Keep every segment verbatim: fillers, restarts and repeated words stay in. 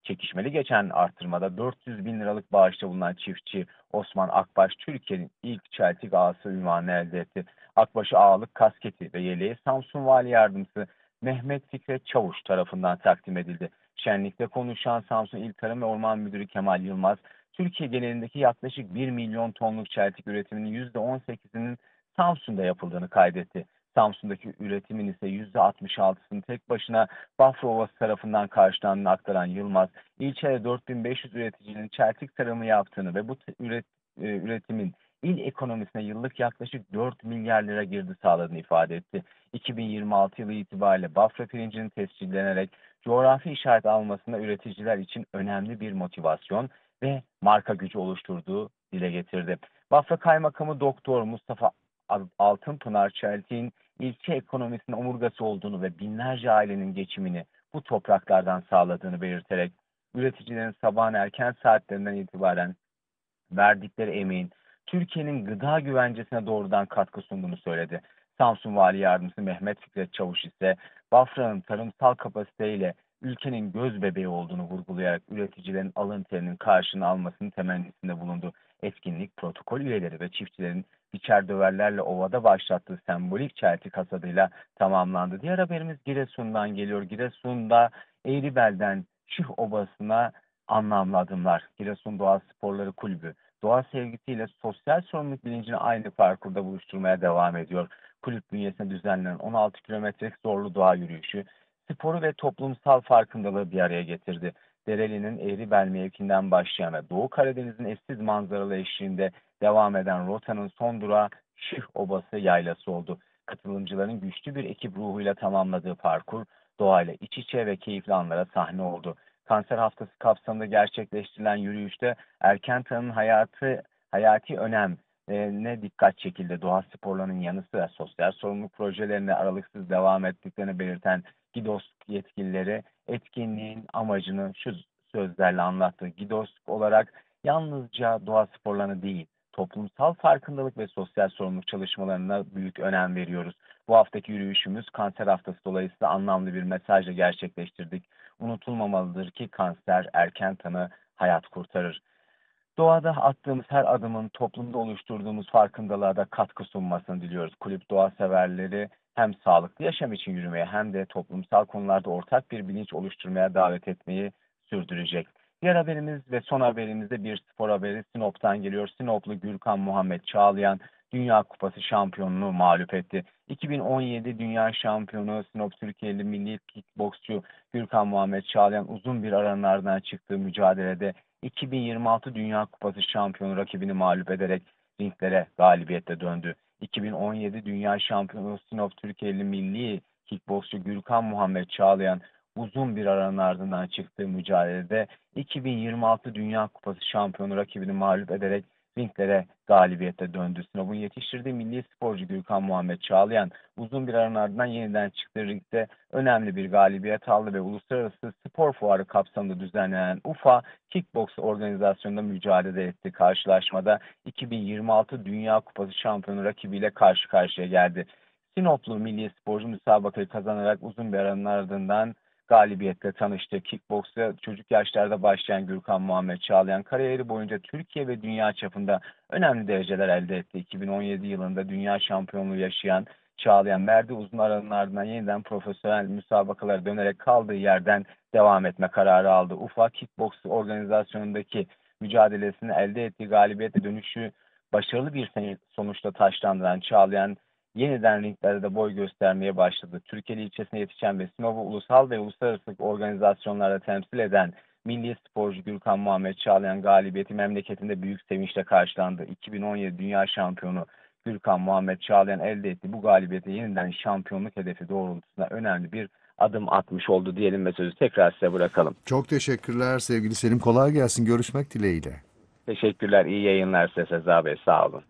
Çekişmeli geçen artırmada dört yüz bin liralık bağışta bulunan çiftçi Osman Akbaş, Türkiye'nin ilk çeltik ağası unvanını elde etti. Akbaş'ı ağalık kasketi ve yeleği Samsun Vali Yardımcısı Mehmet Fikret Çavuş tarafından takdim edildi. Şenlikte konuşan Samsun İl Tarım ve Orman Müdürü Kemal Yılmaz, Türkiye genelindeki yaklaşık bir milyon tonluk çeltik üretiminin yüzde on sekizinin Samsun'da yapıldığını kaydetti. Samsun'daki üretimin ise yüzde altmış altısının tek başına Bafra Ovası tarafından karşılandığını aktaran Yılmaz, ilçede dört bin beş yüz üreticinin çeltik tarımı yaptığını ve bu üret, e, üretimin il ekonomisine yıllık yaklaşık dört milyar lira girdi sağladığını ifade etti. iki bin yirmi altı yılı itibariyle Bafra pirincinin tescillenerek coğrafi işaret almasında üreticiler için önemli bir motivasyon ve marka gücü oluşturduğu dile getirdi. Bafra Kaymakamı Doktor Mustafa Altınpınar, çeltiğin ilçe ekonomisinin omurgası olduğunu ve binlerce ailenin geçimini bu topraklardan sağladığını belirterek üreticilerin sabahın erken saatlerinden itibaren verdikleri emeğin Türkiye'nin gıda güvencesine doğrudan katkı sunduğunu söyledi. Samsun Vali Yardımcısı Mehmet Fikret Çavuş ise Bafra'nın tarımsal kapasiteyle ülkenin göz bebeği olduğunu vurgulayarak üreticilerin alın terinin karşılığını almasının temennisinde bulundu. Etkinlik protokol üyeleri ve çiftçilerin biçer döverlerle ovada başlattığı sembolik çeltik hasadıyla tamamlandı. Diğer haberimiz Giresun'dan geliyor. Giresun'da Eğribel'den Şih Obası'na anlamlı adımlar. Giresun Doğa Sporları Kulübü doğa sevgisiyle sosyal sorumluluk bilincini aynı parkurda buluşturmaya devam ediyor. Kulüp bünyesinde düzenlenen on altı kilometrelik zorlu doğa yürüyüşü sporu ve toplumsal farkındalığı bir araya getirdi. Dereli'nin Eğribel mevkinden başlayan ve Doğu Karadeniz'in eşsiz manzaralı eşliğinde devam eden rotanın son durağı Şih Obası yaylası oldu. Katılımcıların güçlü bir ekip ruhuyla tamamladığı parkur doğayla iç içe ve keyifli anlara sahne oldu. Kanser Haftası kapsamında gerçekleştirilen yürüyüşte erken tanının hayatı hayati önem ne dikkat çekildi. Doğa sporlarının yanı sıra sosyal sorumluluk projelerine aralıksız devam ettiklerini belirten GİDOS yetkilileri etkinliğin amacını şu sözlerle anlattı. GİDOS olarak yalnızca doğa sporlarını değil, toplumsal farkındalık ve sosyal sorumluluk çalışmalarına büyük önem veriyoruz. Bu haftaki yürüyüşümüz Kanser Haftası dolayısıyla anlamlı bir mesajla gerçekleştirdik. Unutulmamalıdır ki kanser erken tanı hayat kurtarır. Doğada attığımız her adımın toplumda oluşturduğumuz farkındalığa da katkı sunmasını diliyoruz. Kulüp doğa severleri hem sağlıklı yaşam için yürümeye hem de toplumsal konularda ortak bir bilinç oluşturmaya davet etmeyi sürdürecek. Diğer haberimiz ve son haberimizde bir spor haberi Sinop'tan geliyor. Sinoplu Gürkan Muhammed Çağlayan Dünya Kupası şampiyonunu mağlup etti. iki bin on yedi Dünya Şampiyonu Sinop Türkiye'li milli kickboksçu Gürkan Muhammed Çağlayan uzun bir aranın ardından çıktığı mücadelede iki bin yirmi altı Dünya Kupası şampiyonu rakibini mağlup ederek ringlere galibiyetle döndü. iki bin on yedi Dünya Şampiyonu Sinop Türkiye'li milli kickboksçu Gürkan Muhammed Çağlayan uzun bir aranın ardından çıktığı mücadelede iki bin yirmi altı Dünya Kupası şampiyonu rakibini mağlup ederek ringlere galibiyetle döndü. Sinop'un yetiştirdiği milli sporcu Gürkan Muhammed Çağlayan uzun bir aranın ardından yeniden çıktığı ringde önemli bir galibiyet aldı ve Uluslararası Spor Fuarı kapsamında düzenlenen UFA Kickboks organizasyonunda mücadele etti. Karşılaşmada iki bin yirmi altı Dünya Kupası şampiyonu rakibiyle karşı karşıya geldi. Sinoplu milli sporcu müsabakayı kazanarak uzun bir aranın ardından galibiyetle tanıştı. Kickboksa çocuk yaşlarda başlayan Gürkan Muhammed Çağlayan kariyeri boyunca Türkiye ve dünya çapında önemli dereceler elde etti. iki bin on yedi yılında dünya şampiyonluğu yaşayan Çağlayan verdiği uzun aranın ardından yeniden profesyonel müsabakalara dönerek kaldığı yerden devam etme kararı aldı. UFA Kickboks organizasyonundaki mücadelesini elde ettiği galibiyetle dönüşü başarılı bir sonuçla taçlandıran Çağlayan yeniden ringlerde boy göstermeye başladı. Türkiye ilçesine yetişen ve Sinop'u ulusal ve uluslararası organizasyonlarda temsil eden milli sporcu Gürkan Muhammed Çağlayan galibiyeti memleketinde büyük sevinçle karşılandı. iki bin on yedi Dünya Şampiyonu Gürkan Muhammed Çağlayan elde etti. Bu galibiyete yeniden şampiyonluk hedefi doğrultusunda önemli bir adım atmış oldu diyelim ve sözü tekrar size bırakalım. Çok teşekkürler sevgili Selim. Kolay gelsin. Görüşmek dileğiyle. Teşekkürler. İyi yayınlar size Seza Bey. Sağ olun.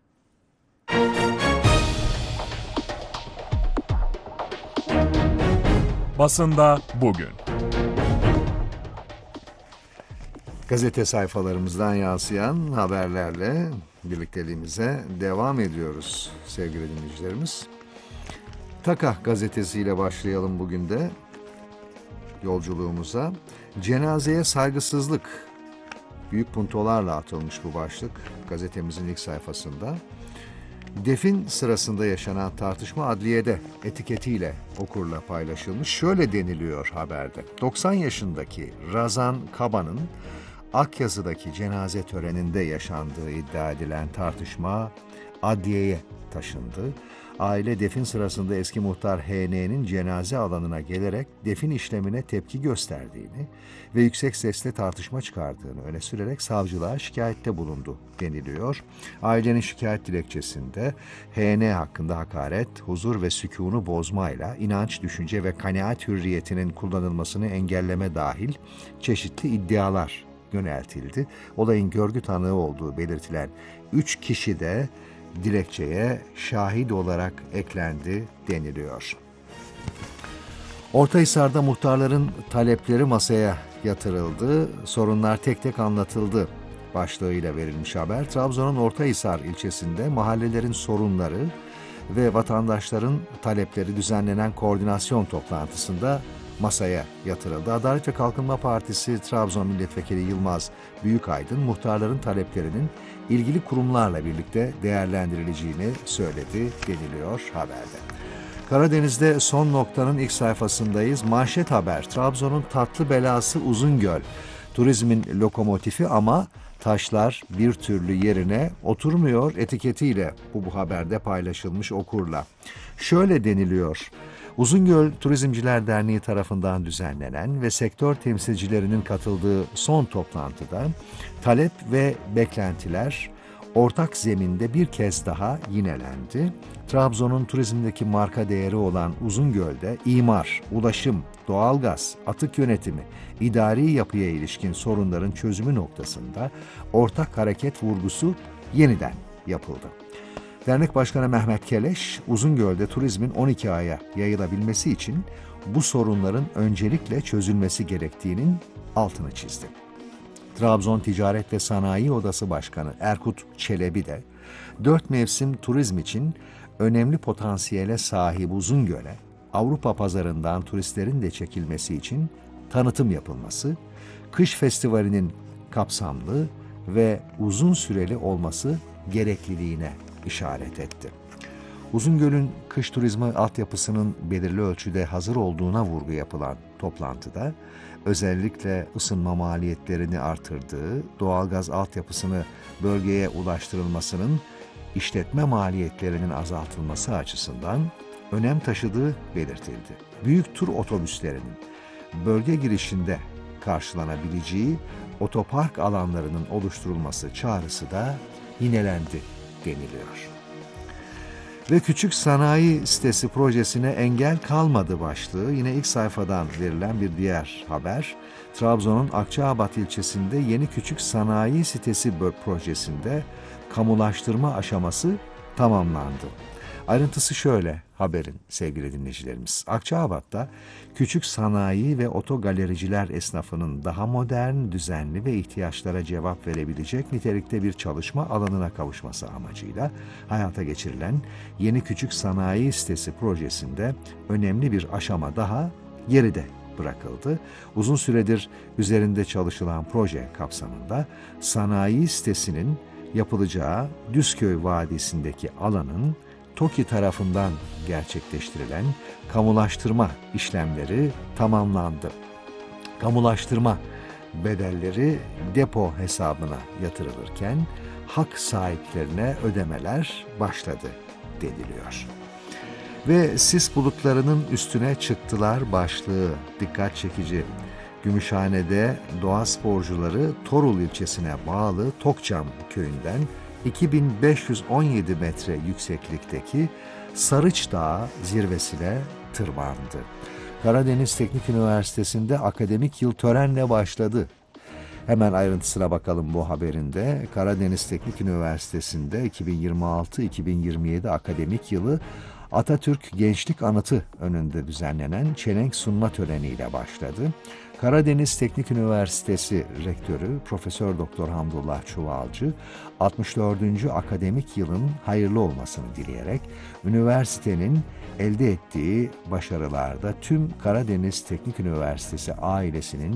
Basında bugün. Gazete sayfalarımızdan yansıyan haberlerle birlikteliğimize devam ediyoruz sevgili dinleyicilerimiz. Taka gazetesiyle başlayalım bugün de yolculuğumuza. Cenazeye saygısızlık. Büyük puntolarla atılmış bu başlık gazetemizin ilk sayfasında. Defin sırasında yaşanan tartışma adliyede etiketiyle okurla paylaşılmış. Şöyle deniliyor haberde. doksan yaşındaki Razan Kaba'nın Akyazı'daki cenaze töreninde yaşandığı iddia edilen tartışma adliyeye taşındı. Aile defin sırasında eski muhtar H N'nin cenaze alanına gelerek defin işlemine tepki gösterdiğini ve yüksek sesle tartışma çıkardığını öne sürerek savcılığa şikayette bulundu deniliyor. Ailenin şikayet dilekçesinde H N hakkında hakaret, huzur ve sükûnu bozmayla inanç, düşünce ve kanaat hürriyetinin kullanılmasını engelleme dahil çeşitli iddialar yöneltildi. Olayın görgü tanığı olduğu belirtilen üç kişi de dilekçeye şahit olarak eklendi deniliyor. Ortahisar'da muhtarların talepleri masaya yatırıldı, sorunlar tek tek anlatıldı başlığıyla verilmiş haber. Trabzon'un Ortahisar ilçesinde mahallelerin sorunları ve vatandaşların talepleri düzenlenen koordinasyon toplantısında masaya yatırıldı. Adalet ve Kalkınma Partisi Trabzon Milletvekili Yılmaz Büyükaydın, muhtarların taleplerinin ilgili kurumlarla birlikte değerlendirileceğini söyledi deniliyor haberde. Karadeniz'de son noktanın ilk sayfasındayız. Manşet haber, Trabzon'un tatlı belası Uzungöl. Turizmin lokomotifi ama taşlar bir türlü yerine oturmuyor etiketiyle bu, bu haberde paylaşılmış okurla. Şöyle deniliyor. Uzungöl Turizmciler Derneği tarafından düzenlenen ve sektör temsilcilerinin katıldığı son toplantıda talep ve beklentiler ortak zeminde bir kez daha yinelendi. Trabzon'un turizmdeki marka değeri olan Uzungöl'de imar, ulaşım, doğalgaz, atık yönetimi, idari yapıya ilişkin sorunların çözümü noktasında ortak hareket vurgusu yeniden yapıldı. Dernek Başkanı Mehmet Keleş, Uzungöl'de turizmin on iki aya yayılabilmesi için bu sorunların öncelikle çözülmesi gerektiğinin altını çizdi. Trabzon Ticaret ve Sanayi Odası Başkanı Erkut Çelebi de dört mevsim turizm için önemli potansiyele sahip Uzungöl'e Avrupa pazarından turistlerin de çekilmesi için tanıtım yapılması, kış festivalinin kapsamlı ve uzun süreli olması gerekliliğine işaret etti. Uzungöl'ün kış turizmi altyapısının belirli ölçüde hazır olduğuna vurgu yapılan toplantıda özellikle ısınma maliyetlerini artırdığı, doğalgaz altyapısını bölgeye ulaştırılmasının işletme maliyetlerinin azaltılması açısından önem taşıdığı belirtildi. Büyük tur otobüslerinin bölge girişinde karşılanabileceği otopark alanlarının oluşturulması çağrısı da yinelendi deniliyor. Ve küçük sanayi sitesi projesine engel kalmadı başlığı yine ilk sayfadan verilen bir diğer haber. Trabzon'un Akçaabat ilçesinde yeni küçük sanayi sitesi projesinde kamulaştırma aşaması tamamlandı. Ayrıntısı şöyle haberin sevgili dinleyicilerimiz. Akçaabat'ta küçük sanayi ve otogalericiler esnafının daha modern, düzenli ve ihtiyaçlara cevap verebilecek nitelikte bir çalışma alanına kavuşması amacıyla hayata geçirilen yeni küçük sanayi sitesi projesinde önemli bir aşama daha geride bırakıldı. Uzun süredir üzerinde çalışılan proje kapsamında sanayi sitesinin yapılacağı Düzköy Vadisi'ndeki alanın TOKİ tarafından gerçekleştirilen kamulaştırma işlemleri tamamlandı. Kamulaştırma bedelleri depo hesabına yatırılırken hak sahiplerine ödemeler başladı deniliyor. Ve sis bulutlarının üstüne çıktılar başlığı dikkat çekici. Gümüşhane'de doğa sporcuları Torul ilçesine bağlı Tokçam köyünden iki bin beş yüz on yedi metre yükseklikteki Sarıç Dağı zirvesine tırmandı. Karadeniz Teknik Üniversitesi'nde akademik yıl törenle başladı. Hemen ayrıntısına bakalım bu haberinde. Karadeniz Teknik Üniversitesi'nde iki bin yirmi altı iki bin yirmi yedi akademik yılı Atatürk Gençlik Anıtı önünde düzenlenen çelenk sunma töreniyle başladı. Karadeniz Teknik Üniversitesi Rektörü Profesör Doktor Hamdullah Çuvalcı, altmış dördüncü akademik yılın hayırlı olmasını dileyerek üniversitenin elde ettiği başarılarda tüm Karadeniz Teknik Üniversitesi ailesinin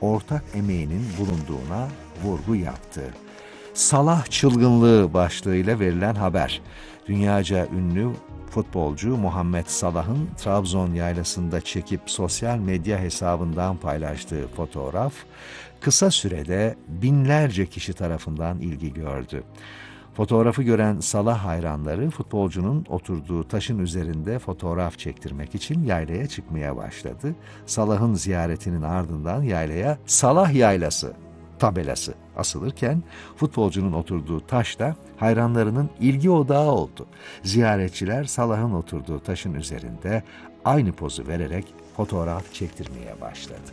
ortak emeğinin bulunduğuna vurgu yaptı. Salah çılgınlığı başlığıyla verilen haber. Dünyaca ünlü futbolcu Muhammed Salah'ın Trabzon yaylasında çekip sosyal medya hesabından paylaştığı fotoğraf kısa sürede binlerce kişi tarafından ilgi gördü. Fotoğrafı gören Salah hayranları futbolcunun oturduğu taşın üzerinde fotoğraf çektirmek için yaylaya çıkmaya başladı. Salah'ın ziyaretinin ardından yaylaya Salah Yaylası tabelası asılırken futbolcunun oturduğu taş da hayranlarının ilgi odağı oldu. Ziyaretçiler Salah'ın oturduğu taşın üzerinde aynı pozu vererek fotoğraf çektirmeye başladı.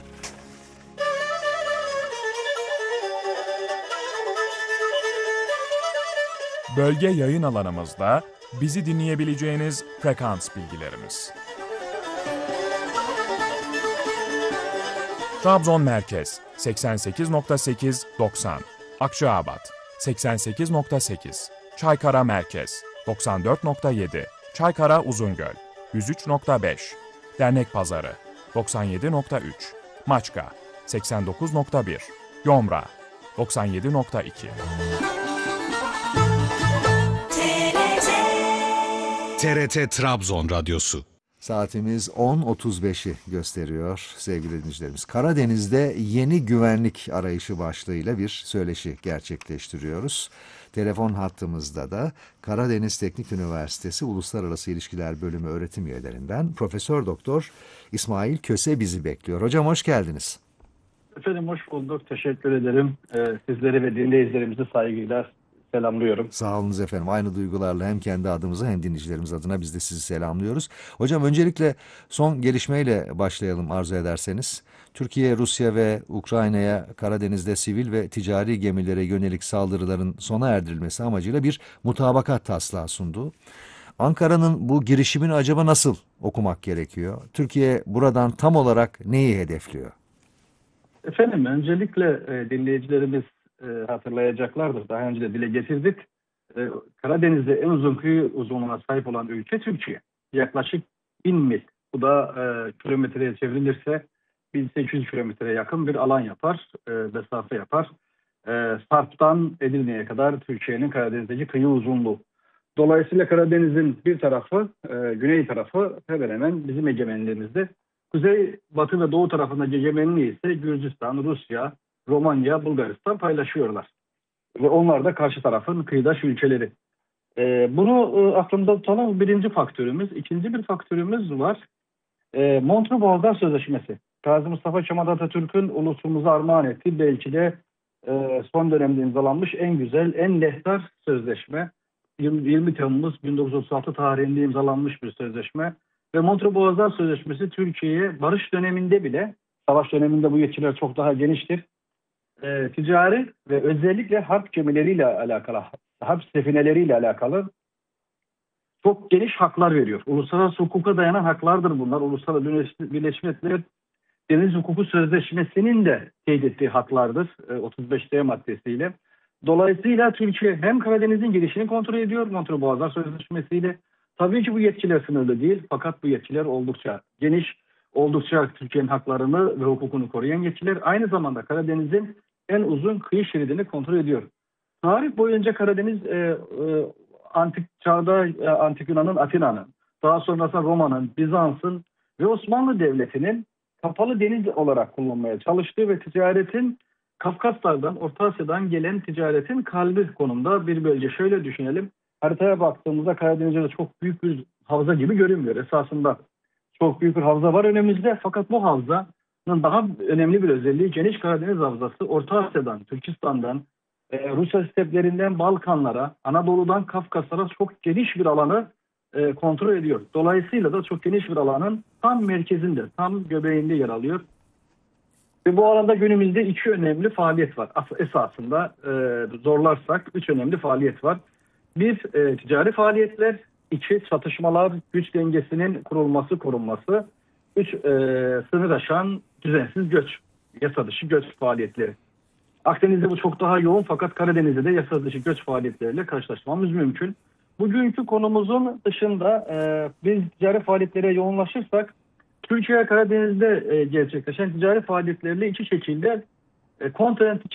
Bölge yayın alanımızda bizi dinleyebileceğiniz frekans bilgilerimiz. Trabzon Merkez seksen sekiz nokta sekiz doksan, Akçaabat seksen sekiz nokta sekiz, Çaykara Merkez doksan dört nokta yedi, Çaykara Uzungöl yüz üç nokta beş, Dernek Pazarı doksan yedi nokta üç, Maçka seksen dokuz nokta bir, Yomra doksan yedi nokta iki. T R T Trabzon Radyosu. Saatimiz on otuz beşi gösteriyor sevgili dinleyicilerimiz. Karadeniz'de yeni güvenlik arayışı başlığıyla bir söyleşi gerçekleştiriyoruz. Telefon hattımızda da Karadeniz Teknik Üniversitesi Uluslararası İlişkiler Bölümü öğretim üyelerinden Profesör Doktor İsmail Köse bizi bekliyor. Hocam hoş geldiniz. Efendim hoş bulduk. Teşekkür ederim. Ee, sizleri ve dinleyicilerimizi saygıyla selamlıyorum. Sağ olunuz efendim. Aynı duygularla hem kendi adımıza hem dinleyicilerimiz adına biz de sizi selamlıyoruz. Hocam öncelikle son gelişmeyle başlayalım arzu ederseniz. Türkiye, Rusya ve Ukrayna'ya Karadeniz'de sivil ve ticari gemilere yönelik saldırıların sona erdirilmesi amacıyla bir mutabakat taslağı sundu. Ankara'nın bu girişimini acaba nasıl okumak gerekiyor? Türkiye buradan tam olarak neyi hedefliyor? Efendim öncelikle e, dinleyicilerimiz e, hatırlayacaklardır. Daha önce de dile getirdik. E, Karadeniz'de en uzun kıyı uzunluğuna sahip olan ülke Türkiye. Yaklaşık bin mil. Bu da e, kilometreye çevrilirse bin sekiz yüz kilometreye yakın bir alan yapar, e, mesafe yapar. E, Sarp'tan Edirne'ye kadar Türkiye'nin Karadeniz'deki kıyı uzunluğu. Dolayısıyla Karadeniz'in bir tarafı, e, güney tarafı hemen hemen bizim egemenliğimizde. Kuzey, batı ve doğu tarafındaki egemenliği ise Gürcistan, Rusya, Romanya, Bulgaristan paylaşıyorlar. Ve onlar da karşı tarafın kıyıdaş ülkeleri. E, bunu e, aklımda tutalım birinci faktörümüz. İkinci bir faktörümüz var. E, Montreux Boğazlar Sözleşmesi. Gazi Mustafa Kemal Atatürk'ün ulusumuza armağan ettiği belki de e, son dönemde imzalanmış en güzel, en lehtar sözleşme. yirmi Temmuz bin dokuz yüz otuz altı tarihinde imzalanmış bir sözleşme. Ve Montreux Boğazlar Sözleşmesi Türkiye'ye barış döneminde bile, savaş döneminde bu yetkiler çok daha geniştir. E, ticari ve özellikle harp gemileriyle alakalı, harp sefineleriyle alakalı çok geniş haklar veriyor. Uluslararası hukuka dayanan haklardır bunlar. Uluslararası Birleşmiş Milletler Deniz Hukuku Sözleşmesi'nin de teyit ettiği haklardır. E, otuz beş D maddesiyle. Dolayısıyla Türkiye hem Karadeniz'in girişini kontrol ediyor Montreux Boğazlar Sözleşmesi'yle. Tabii ki bu yetkiler sınırlı değil fakat bu yetkiler oldukça geniş, oldukça Türkiye'nin haklarını ve hukukunu koruyan yetkiler. Aynı zamanda Karadeniz'in en uzun kıyı şeridini kontrol ediyor. Tarih boyunca Karadeniz e, e, antik çağda e, Antik Yunan'ın, Atina'nın, daha sonrasında Roma'nın, Bizans'ın ve Osmanlı Devleti'nin kapalı deniz olarak kullanmaya çalıştığı ve ticaretin Kafkaslardan, Orta Asya'dan gelen ticaretin kalbi konumda bir bölge. Şöyle düşünelim. Haritaya baktığımızda Karadeniz'de çok büyük bir havza gibi görünmüyor. Esasında çok büyük bir havza var önümüzde. Fakat bu havzanın daha önemli bir özelliği geniş Karadeniz havzası. Orta Asya'dan, Türkistan'dan, e, Rusya steplerinden Balkanlara, Anadolu'dan Kafkaslara çok geniş bir alanı e, kontrol ediyor. Dolayısıyla da çok geniş bir alanın tam merkezinde, tam göbeğinde yer alıyor. Ve bu alanda günümüzde iki önemli faaliyet var. Esasında e, zorlarsak üç önemli faaliyet var. Bir, e, ticari faaliyetler. İki, çatışmalar, güç dengesinin kurulması, korunması. Üç, e, sınır aşan düzensiz göç, yasa dışı göç faaliyetleri. Akdeniz'de bu çok daha yoğun fakat Karadeniz'de de yasa dışı göç faaliyetleriyle karşılaşmamız mümkün. Bugünkü konumuzun dışında e, biz ticari faaliyetlere yoğunlaşırsak Türkiye Karadeniz'de e, gerçekleşen ticari faaliyetleriyle iki şekilde e, kontinent